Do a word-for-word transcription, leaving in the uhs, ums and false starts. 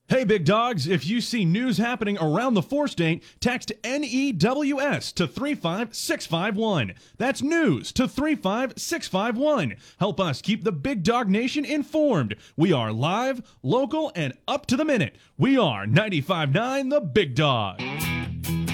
Hey, big dogs, if you see news happening around the four state, text N E W S to three five six five one. That's news to three five six five one. Help us keep the Big Dog Nation informed. We are live, local, and up to the minute. We are ninety-five point nine The Big Dog.